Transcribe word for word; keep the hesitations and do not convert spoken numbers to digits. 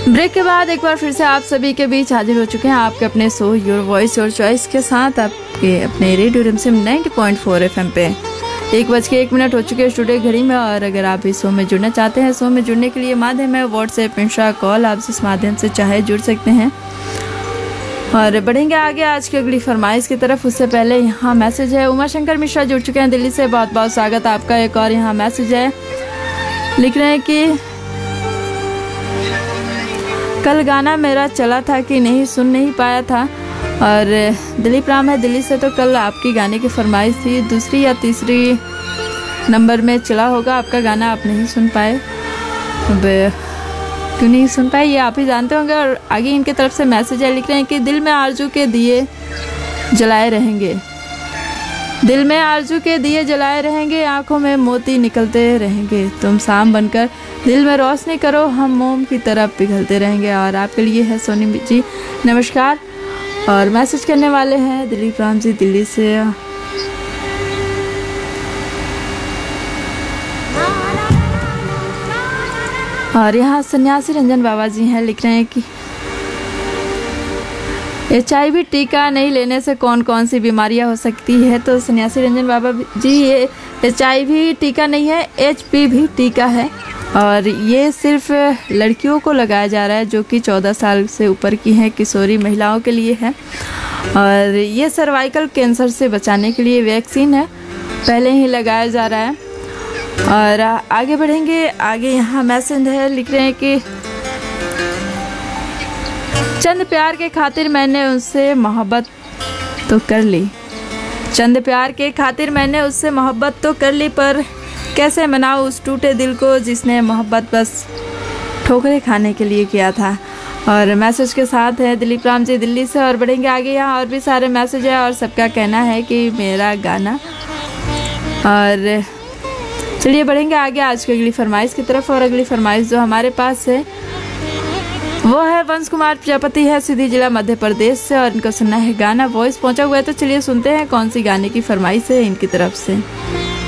Break के बाद एक बार फिर से आप सभी के बीच हाजिर हो चुके हैं आपके अपने show your voice your choice के साथ, आपके अपने रेडियो रिमझिम नाइंटी पॉइंट फोर एफएम पे। एक बज के एक मिनट हो चुके हैं स्टूडियो घड़ी में। और अगर आप इस शो में जुड़ना चाहते हैं, शो में जुड़ने के लिए माध्यम है व्हाट्सएप, इंस्टा, कॉल, आप इस माध्यम से चाहे जुड़ सकते हैं। और बढ़ेंगे आगे आज की अगली फरमाइश की तरफ। उससे पहले यहाँ मैसेज है, उमा शंकर मिश्रा जुड़ चुके हैं दिल्ली से, बहुत बहुत स्वागत आपका। एक और यहाँ मैसेज है, लिख रहे हैं कि कल गाना मेरा चला था कि नहीं, सुन नहीं पाया था। और दिलीप राम है दिल्ली से, तो कल आपकी गाने की फरमाइश थी, दूसरी या तीसरी नंबर में चला होगा आपका गाना, आप नहीं सुन पाए। अब क्यों नहीं सुन पाए ये आप ही जानते होंगे। और आगे इनके तरफ से मैसेज है, लिख रहे हैं कि दिल में आरजू के दिए जलाए रहेंगे, दिल में आरजू के दिए जलाए रहेंगे, आंखों में मोती निकलते रहेंगे, तुम शाम बनकर दिल में रोशनी करो, हम मोम की तरह पिघलते रहेंगे। और आपके लिए है सोनी जी, नमस्कार। और मैसेज करने वाले हैं दिलीप राम जी दिल्ली से। और यहाँ सन्यासी रंजन बाबा जी हैं, लिख रहे हैं कि एच आई वी टीका नहीं लेने से कौन कौन सी बीमारियां हो सकती है। तो सन्यासी रंजन बाबा जी, ये एच आई वी टीका नहीं है, एच पी वी टीका है। और ये सिर्फ लड़कियों को लगाया जा रहा है जो कि चौदह साल से ऊपर की हैं, किशोरी महिलाओं के लिए है। और ये सर्वाइकल कैंसर से बचाने के लिए वैक्सीन है, पहले ही लगाया जा रहा है। और आगे बढ़ेंगे, आगे यहाँ मैसेज है, लिख रहे हैं कि चंद प्यार के खातिर मैंने उससे मोहब्बत तो कर ली, चंद प्यार के खातिर मैंने उससे मोहब्बत तो कर ली, पर कैसे मनाऊं उस टूटे दिल को जिसने मोहब्बत बस ठोकरें खाने के लिए किया था। और मैसेज के साथ है दिलीप राम जी दिल्ली से। और बढ़ेंगे आगे, यहाँ और भी सारे मैसेज है और सबका कहना है कि मेरा गाना। और चलिए बढ़ेंगे आगे आज की अगली फरमाइश की तरफ। और अगली फरमाइश जो हमारे पास है वो है वंश कुमार प्रजापति है, सीधी जिला मध्य प्रदेश से। और इनको सुनना है गाना, वॉइस पहुंचा हुआ है, तो चलिए सुनते हैं कौन सी गाने की फरमाइश है इनकी तरफ से।